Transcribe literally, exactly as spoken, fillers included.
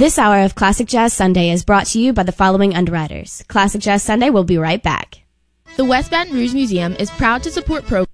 This hour of Classic Jazz Sunday is brought to you by the following underwriters. Classic Jazz Sunday will be right back. The West Baton Rouge Museum is proud to support programs